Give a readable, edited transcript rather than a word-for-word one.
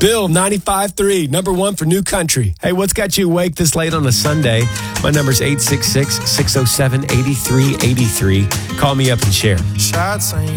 Bill, 95.3, number one for New Country. Hey, what's got you awake this late on a Sunday? My number's 866-607-8383. Call me up and share.